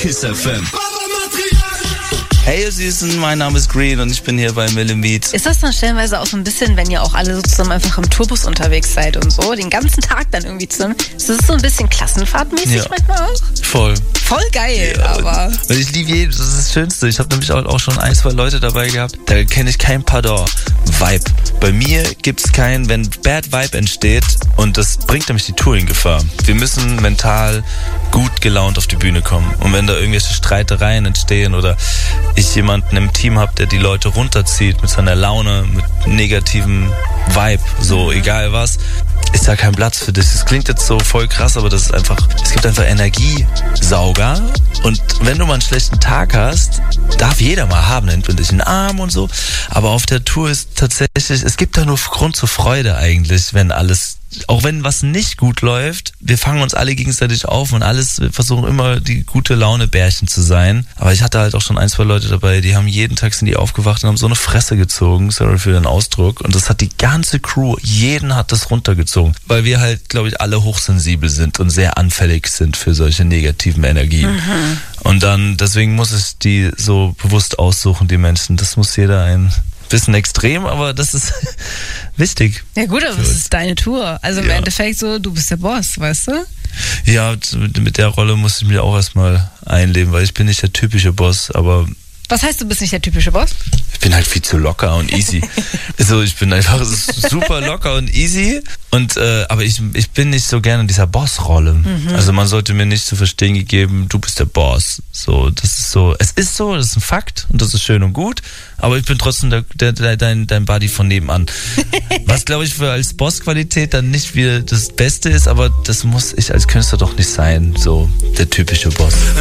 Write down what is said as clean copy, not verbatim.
KISS FM. Hey ihr Süßen, mein Name ist Green und ich bin hier bei Millimeat. Ist das dann stellenweise auch so ein bisschen, wenn ihr auch alle so zusammen einfach im Tourbus unterwegs seid und so, den ganzen Tag dann irgendwie zusammen, ist das so ein bisschen klassenfahrtmäßig manchmal auch? Voll Geil, ja, aber... Und ich liebe jeden, das ist das Schönste. Ich habe nämlich auch schon 1, 2 Leute dabei gehabt, da kenne ich kein Pardon. Vibe. Bei mir gibt's kein, wenn Bad Vibe entsteht, und das bringt nämlich die Tour in Gefahr. Wir müssen mental gut gelaunt auf die Bühne kommen. Und wenn da irgendwelche Streitereien entstehen oder ich jemanden im Team habe, der die Leute runterzieht mit seiner Laune, mit negativem Vibe, so egal was, ist da kein Platz für dich. Das klingt jetzt so voll krass, aber das ist einfach, es gibt einfach Energiesauger, und wenn du mal einen schlechten Tag hast, darf jeder mal haben, nennt man dich einen Arm und so, aber auf der Tour ist tatsächlich, es gibt da nur Grund zur Freude eigentlich, wenn alles, auch wenn was nicht gut läuft, wir fangen uns alle gegenseitig auf und alles, wir versuchen immer die gute Laune-Bärchen zu sein. Aber ich hatte halt auch schon 1, 2 Leute dabei, die haben jeden Tag sind die aufgewacht und haben so eine Fresse gezogen, sorry für den Ausdruck. Und das hat die ganze Crew, jeden hat das runtergezogen. Weil wir halt, glaube ich, alle hochsensibel sind und sehr anfällig sind für solche negativen Energien. Mhm. Und dann, deswegen muss ich die so bewusst aussuchen, die Menschen. Das muss jeder ein bisschen extrem, aber das ist wichtig. Ja gut, aber es ist deine Tour. Also im Endeffekt so, du bist der Boss, weißt du? Ja, mit der Rolle muss ich mich auch erstmal einleben, weil ich bin nicht der typische Boss, aber... Was heißt, du bist nicht der typische Boss? Ich bin halt viel zu locker und easy. Also ich bin einfach super locker und easy. Und aber ich bin nicht so gerne in dieser Boss-Rolle. Mhm. Also man sollte mir nicht zu verstehen gegeben, du bist der Boss. So, das ist so, es ist so, das ist ein Fakt und das ist schön und gut. Aber ich bin trotzdem dein Buddy von nebenan. Was, glaube ich, für als Boss-Qualität dann nicht wieder das Beste ist, aber das muss ich als Künstler doch nicht sein. So, der typische Boss.